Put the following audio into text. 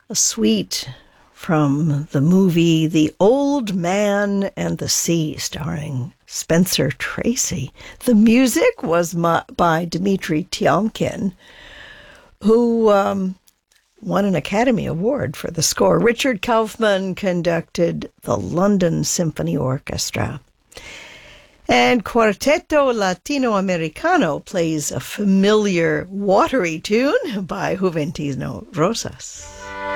a suite from the movie The Old Man and the Sea, starring Spencer Tracy. The music was by Dmitri Tiomkin, who won an Academy Award for the score. Richard Kaufman conducted the London Symphony Orchestra. And Cuarteto Latinoamericano plays a familiar watery tune by Juventino Rosas.